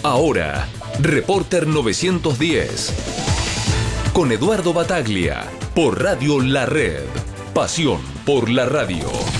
Ahora, Reporter 910. Con Eduardo Bataglia, por Radio La Red. Pasión por la radio.